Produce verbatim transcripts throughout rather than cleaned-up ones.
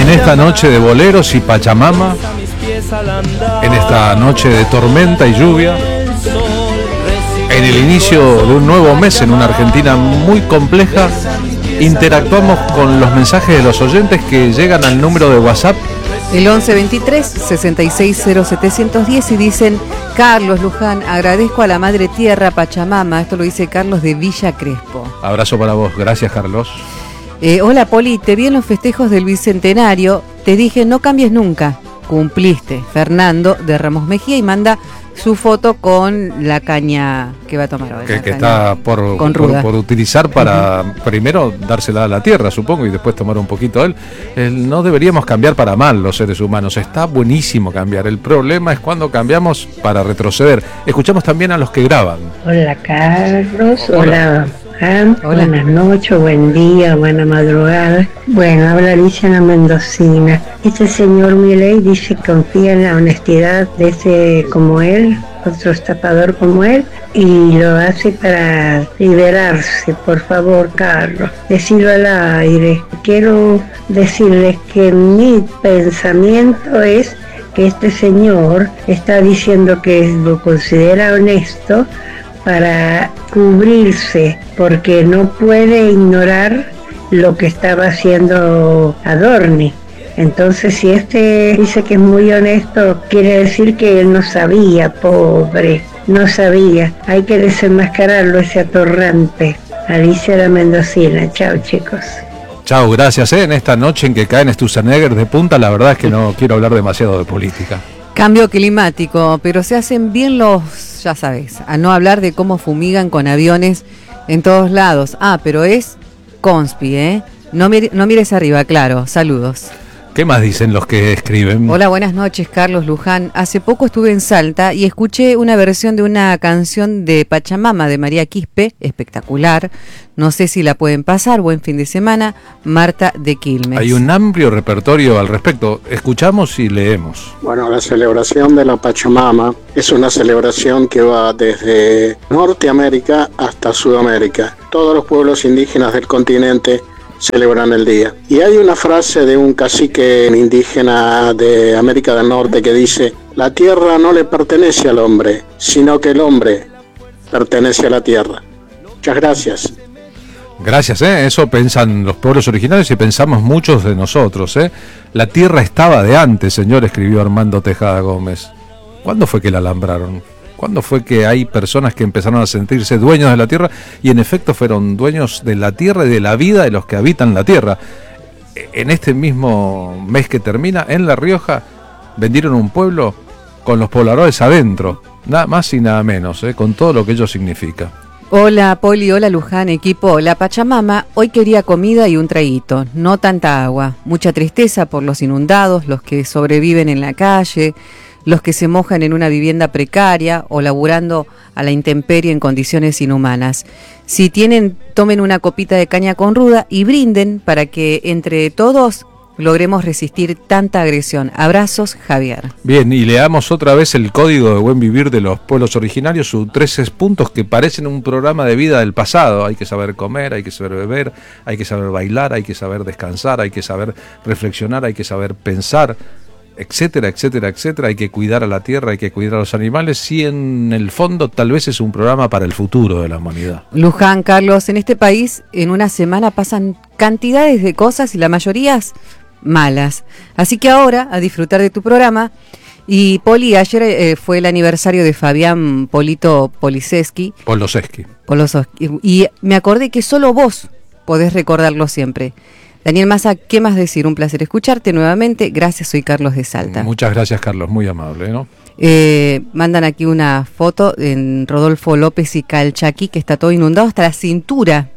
En esta noche de boleros y Pachamama, en esta noche de tormenta y lluvia, en el inicio de un nuevo mes en una Argentina muy compleja, interactuamos con los mensajes de los oyentes que llegan al número de WhatsApp. El once veintitrés sesenta y seis cero setecientos diez y dicen: Carlos, Luján, agradezco a la Madre Tierra, Pachamama. Esto lo dice Carlos de Villa Crespo. Abrazo para vos, gracias Carlos. Eh, hola Poli, te vi en los festejos del Bicentenario, te dije no cambies nunca, cumpliste. Fernando de Ramos Mejía, y manda su foto con la caña que va a tomar hoy. Que, que está por, por, por utilizar para uh-huh. primero dársela a la tierra, supongo, y después tomar un poquito él. él. No deberíamos cambiar para mal los seres humanos, está buenísimo cambiar. El problema es cuando cambiamos para retroceder. Escuchamos también a los que graban. Hola Carlos, hola. hola. Hola. Buenas noches, buen día, buena madrugada. Bueno, habla Alicia Mendocina. Este señor Milei dice que confía en la honestidad de ese como él, otro estafador como él, y lo hace para liberarse. Por favor, Carlos, decirlo al aire. Quiero decirles que mi pensamiento es que este señor está diciendo que lo considera honesto para cubrirse, porque no puede ignorar lo que estaba haciendo Adorni. Entonces, si este dice que es muy honesto, quiere decir que él no sabía, pobre, no sabía. Hay que desenmascararlo, ese atorrante. Alicia la Mendocina. Chao, chicos. Chao, gracias. ¿eh? En esta noche en que caen Sturzenegger de punta, la verdad es que no quiero hablar demasiado de política. Cambio climático, pero se hacen bien los, ya sabes, a no hablar de cómo fumigan con aviones en todos lados. Ah, pero es conspi, ¿eh? No, mir- no mires arriba, claro. Saludos. ¿Qué más dicen los que escriben? Hola, buenas noches, Carlos, Luján. Hace poco estuve en Salta y escuché una versión de una canción de Pachamama de María Quispe, espectacular. No sé si la pueden pasar. Buen fin de semana. Marta de Quilmes. Hay un amplio repertorio al respecto. Escuchamos y leemos. Bueno, la celebración de la Pachamama es una celebración que va desde Norteamérica hasta Sudamérica. Todos los pueblos indígenas del continente celebran el día. Y hay una frase de un cacique indígena de América del Norte que dice: la tierra no le pertenece al hombre, sino que el hombre pertenece a la tierra. Muchas gracias. Gracias, ¿eh? Eso piensan los pueblos originarios y pensamos muchos de nosotros, ¿eh? La tierra estaba de antes, señor, escribió Armando Tejada Gómez. ¿Cuándo fue que la alambraron? ¿Cuándo fue que hay personas que empezaron a sentirse dueños de la tierra y en efecto fueron dueños de la tierra y de la vida de los que habitan la tierra? En este mismo mes que termina, en La Rioja, vendieron un pueblo con los pobladores adentro, nada más y nada menos, ¿eh? Con todo lo que ello significa. Hola Poli, hola Luján, equipo. La Pachamama hoy quería comida y un traguito, no tanta agua. Mucha tristeza por los inundados, los que sobreviven en la calle, los que se mojan en una vivienda precaria o laburando a la intemperie en condiciones inhumanas. Si tienen, tomen una copita de caña con ruda y brinden para que entre todos logremos resistir tanta agresión. Abrazos, Javier. Bien, y leamos otra vez el Código de Buen Vivir de los Pueblos Originarios, sus trece puntos que parecen un programa de vida del pasado. Hay que saber comer, hay que saber beber, hay que saber bailar, hay que saber descansar, hay que saber reflexionar, hay que saber pensar, etcétera, etcétera, etcétera. Hay que cuidar a la tierra, hay que cuidar a los animales, y en el fondo tal vez es un programa para el futuro de la humanidad. Luján, Carlos, en este país en una semana pasan cantidades de cosas y la mayoría malas. Así que ahora a disfrutar de tu programa. Y Poli, ayer eh, fue el aniversario de Fabián Polito Poliseski. Poloseski. Poloseski. Y me acordé que solo vos podés recordarlo siempre. Daniel Massa, ¿qué más decir? Un placer escucharte nuevamente. Gracias, soy Carlos de Salta. Muchas gracias, Carlos, muy amable, ¿no? Eh, mandan aquí una foto en Rodolfo López y Calchaquí, que está todo inundado hasta la cintura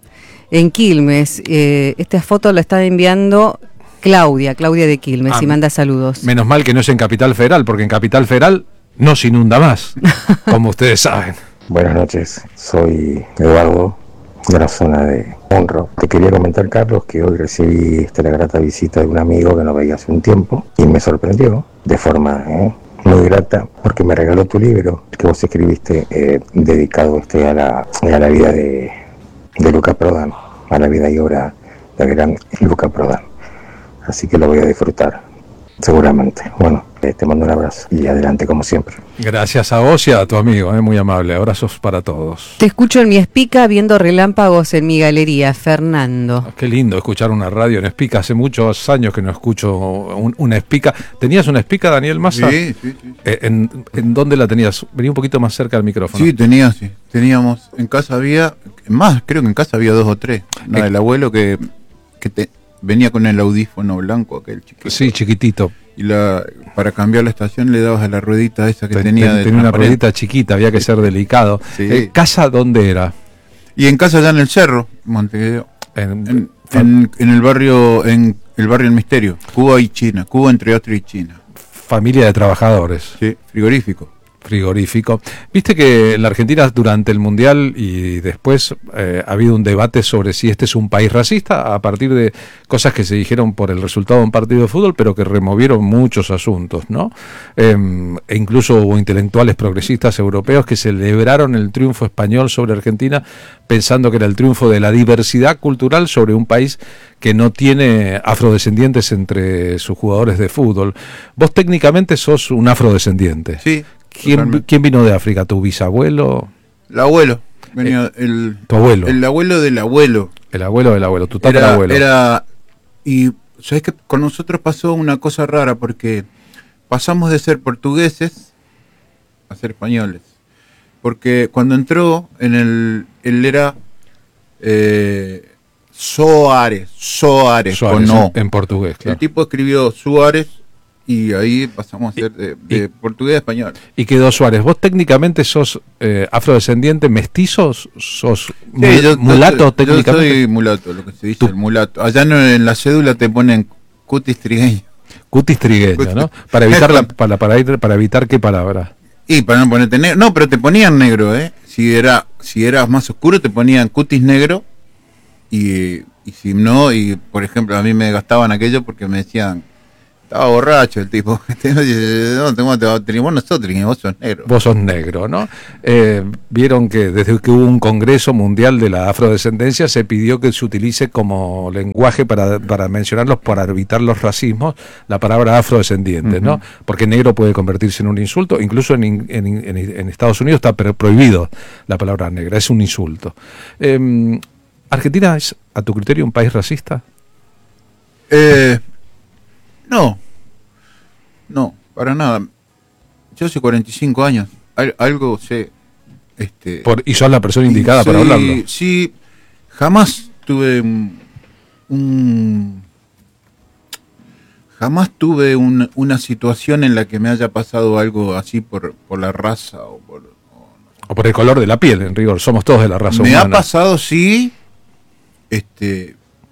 en Quilmes. Eh, esta foto la está enviando Claudia, Claudia de Quilmes, ah, y manda saludos. Menos mal que no es en Capital Federal, porque en Capital Federal no se inunda más, como ustedes saben. Buenas noches, soy Eduardo, de la zona de Monro. Te quería comentar, Carlos, que hoy recibí este, la grata visita de un amigo que no veía hace un tiempo y me sorprendió de forma eh, muy grata, porque me regaló tu libro que vos escribiste eh, dedicado este, a, la, a la vida de, de Luca Prodan, a la vida y obra del gran Luca Prodan. así que lo voy a disfrutar, seguramente. Bueno, eh, te mando un abrazo y adelante como siempre. Gracias a vos y a tu amigo, eh, muy amable. Abrazos para todos. Te escucho en mi Espica viendo relámpagos en mi galería, Fernando. Oh, qué lindo escuchar una radio en Espica. Hace muchos años que no escucho un, una Espica. ¿Tenías una Espica, Daniel Massa? Sí, sí, sí. Eh, ¿en, ¿En dónde la tenías? Vení un poquito más cerca del micrófono. Sí, tenía, sí. Teníamos, en casa había, más, creo que en casa había dos o tres. Una Eh. del abuelo que, que te, venía con el audífono blanco, aquel chiquito. Sí, chiquitito. Y la, para cambiar la estación le dabas a la ruedita esa que Ten- tenía. ten- de tenía una transparente. ruedita chiquita, había que ser delicado. Sí. Eh, ¿Casa dónde era? Y en casa allá en el cerro, Montevideo. En, En, en, en el barrio, en el barrio El Misterio, Cuba y China, Cuba entre Austria y China. familia de trabajadores. Sí, frigorífico. Frigorífico. Viste que en la Argentina durante el Mundial y después eh, ha habido un debate sobre si este es un país racista a partir de cosas que se dijeron por el resultado de un partido de fútbol, pero que removieron muchos asuntos, ¿no? Eh, e incluso hubo intelectuales progresistas europeos que celebraron el triunfo español sobre Argentina pensando que era el triunfo de la diversidad cultural sobre un país que no tiene afrodescendientes entre sus jugadores de fútbol. Vos técnicamente sos un afrodescendiente. Sí. ¿Quién, Totalmente. ¿Quién vino de África? ¿Tu bisabuelo? El abuelo. Venía el, Tu abuelo. el abuelo del abuelo. El abuelo del abuelo, tu Era, tatarabuelo. era. Y sabes que con nosotros pasó una cosa rara porque pasamos de ser portugueses a ser españoles. Porque cuando entró en el. Él era. Eh, Soares. Soares, Suárez, con O. en, en portugués, claro. El tipo escribió Suárez y ahí pasamos a ser de, de y- portugués a español. Y quedó Suárez. ¿Vos técnicamente sos eh, afrodescendiente mestizo? ¿Sos mu- Sí, yo- mulato yo, yo técnicamente? soy mulato, lo que se dice Tú- el mulato. Allá no, en la cédula te ponen cutis trigueño. Cutis trigueño, ¿no? Para evitar, la, para, para, ir, para evitar qué palabra. Y para no ponerte negro. No, pero te ponían negro, ¿eh? Si era si eras más oscuro te ponían cutis negro y, y si no, y por ejemplo a mí me gastaban aquello porque me decían, estaba borracho el tipo. No, tengo, tenemos nosotros, y vos sos negro. Vos sos negro, ¿no? Eh, Vieron que desde que hubo un Congreso Mundial de la Afrodescendencia se pidió que se utilice como lenguaje para, para mencionarlos, para evitar los racismos, la palabra afrodescendiente, ¿no? Porque negro puede convertirse en un insulto, incluso en, en, en, en Estados Unidos está pro- prohibido la palabra negra, es un insulto. Eh, ¿Argentina es, a tu criterio, un país racista? Eh, no, no, para nada. Yo hace cuarenta y cinco años, al- algo sé. Este, Por, y sos la persona indicada para soy- hablarlo. Sí, jamás tuve un, un- jamás tuve un- una situación en la que me haya pasado algo así por, por la raza o por, o- O por el color de la piel, en rigor, somos todos de la raza me humana. ha pasado, sí, este,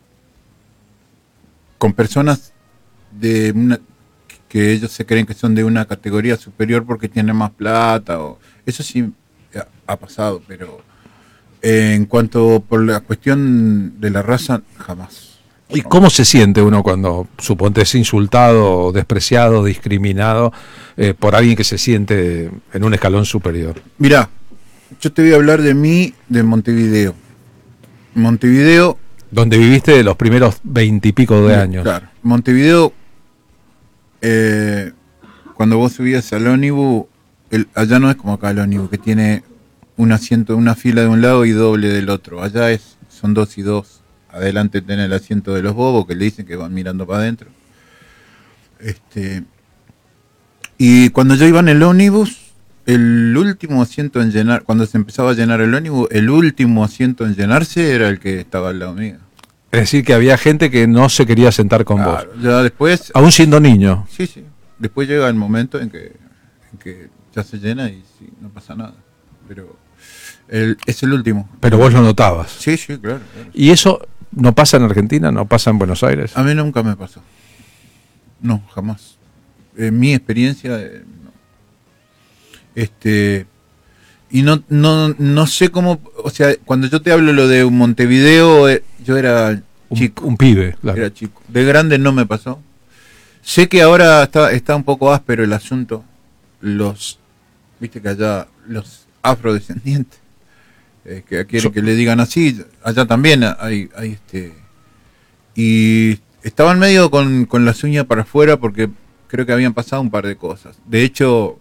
con personas de una, que ellos se creen que son de una categoría superior porque tienen más plata, o eso sí ha, ha pasado, pero eh, en cuanto por la cuestión de la raza, jamás. ¿Y cómo se siente uno cuando, suponte, es insultado, despreciado, discriminado eh, por alguien que se siente en un escalón superior? Mirá, yo te voy a hablar de mí, de Montevideo. Montevideo, Donde viviste los primeros veintipico de años. claro, Montevideo, eh, cuando vos subías al ómnibus, el, allá no es como acá el ómnibus, que tiene un asiento, una fila de un lado y doble del otro. Allá es, son dos y dos. Adelante tenés el asiento de los bobos, que le dicen que van mirando para adentro. Este, y cuando yo iba en el ómnibus, el último asiento en llenar, cuando se empezaba a llenar el ómnibus, el último asiento en llenarse era el que estaba al lado mío. Es decir, que había gente que no se quería sentar con Claro, vos. ya después, Aún siendo niño. sí, sí, después llega el momento en que, en que ya se llena y sí, no pasa nada. Pero el, es el último. Pero vos lo notabas. Sí, sí, claro, claro. ¿Y eso no pasa en Argentina? ¿No pasa en Buenos Aires? A mí nunca me pasó. No, jamás. En mi experiencia, eh, no. Este, y no, no, no sé cómo, o sea, cuando yo te hablo lo de Montevideo, eh, yo era Un, chico, un pibe, claro. era chico. De grande no me pasó. Sé que ahora está, está un poco áspero el asunto. Los, viste que allá los afrodescendientes, eh, que quieren So- que le digan así, allá también hay, hay este, y estaban medio con, con las uñas para afuera porque creo que habían pasado un par de cosas. De hecho,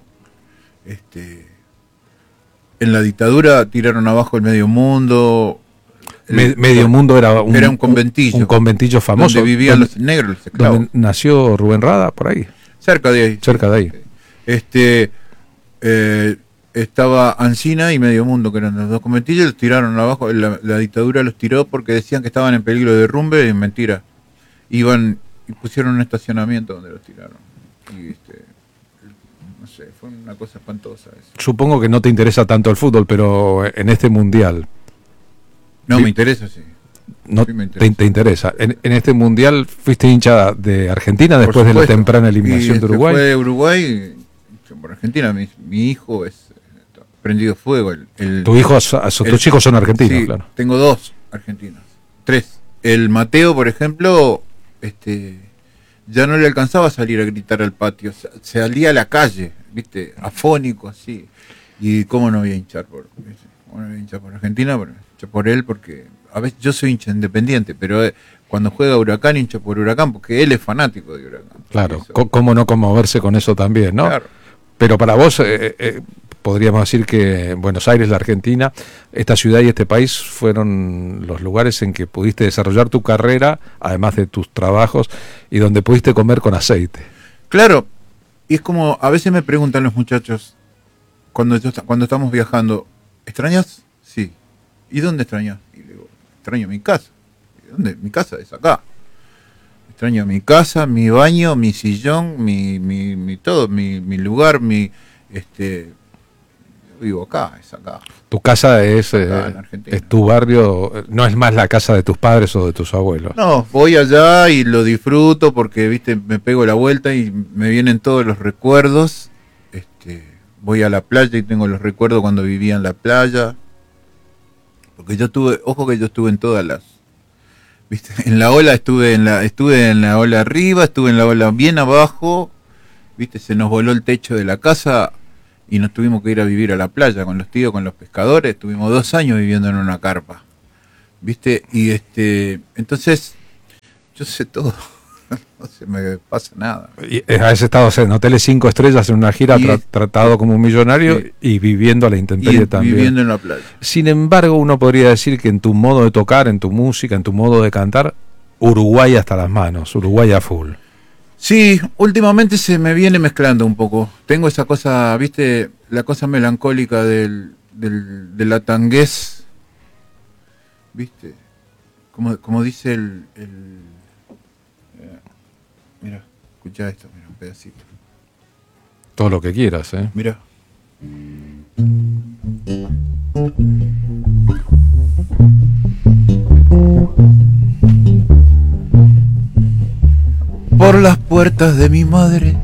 este, en la dictadura tiraron abajo el medio mundo. El, Me, medio mundo era un, era un conventillo. Un, un conventillo famoso. Donde vivían donde, los negros, los esclavos. Donde nació Rubén Rada, por ahí. Cerca de ahí. Cerca de ahí. Este, eh, estaba Ancina y Medio Mundo, que eran los dos conventillos, los tiraron abajo. La, la dictadura los tiró porque decían que estaban en peligro de derrumbe, y mentira. Iban y pusieron un estacionamiento donde los tiraron. Y este, no sé, fue una cosa espantosa eso. Supongo que no te interesa tanto el fútbol, pero en este mundial. No, sí, me interesa, sí. No sí me interesa. Te, te interesa. En, en este mundial fuiste hincha de Argentina después por de la temprana eliminación y de Uruguay. Fue de Uruguay, por Argentina. Mi, mi hijo es prendido fuego. El, el, tu hijo, el, tus hijos son argentinos, sí, claro. Tengo dos argentinos, tres. El Mateo, por ejemplo, este, ya no le alcanzaba a salir a gritar al patio, se salía a la calle, viste, afónico así. Y cómo no voy a hinchar por, cómo no voy a hinchar por Argentina, por, hinchar por él, porque a veces yo soy hincha independiente, pero eh, cuando juega Huracán hincha por Huracán, porque él es fanático de Huracán. Claro, eso. Cómo no conmoverse con eso también, ¿no? Claro. Pero para vos, eh, eh, podríamos decir que Buenos Aires, la Argentina, esta ciudad y este país fueron los lugares en que pudiste desarrollar tu carrera, además de tus trabajos, y donde pudiste comer con aceite. Claro, y es como, a veces me preguntan los muchachos, cuando, yo, cuando estamos viajando, ¿extrañas? Sí. ¿Y dónde extrañas? Y le digo, extraño mi casa. ¿Y dónde? Mi casa es acá. Extraño mi casa, mi baño, mi sillón, mi, mi, mi todo, mi, mi lugar, mi, este, vivo acá, es acá. Tu casa es, acá, eh, es tu barrio, no es más la casa de tus padres o de tus abuelos. No, voy allá y lo disfruto porque, viste, me pego la vuelta y me vienen todos los recuerdos. Este, voy a la playa y tengo los recuerdos cuando vivía en la playa. Porque yo tuve, ojo que yo estuve en todas las, viste, en la ola estuve en la, estuve en la ola arriba, estuve en la ola bien abajo, viste, se nos voló el techo de la casa y nos tuvimos que ir a vivir a la playa con los tíos, con los pescadores, estuvimos dos años viviendo en una carpa, viste, y este, entonces, yo sé todo. No se me pasa nada. Y has estado en hoteles cinco estrellas en una gira, tra tratado como un millonario, sí, y viviendo a la intemperie y también. Viviendo en la playa. Sin embargo, uno podría decir que en tu modo de tocar, en tu música, en tu modo de cantar, Uruguay hasta las manos, Uruguay a full. Sí, últimamente se me viene mezclando un poco. Tengo esa cosa, viste, la cosa melancólica del, del, de la tangués, viste, como, como dice el... el Mira, escucha esto, mira, un pedacito. Todo lo que quieras, ¿eh? Mira. Por las puertas de mi madre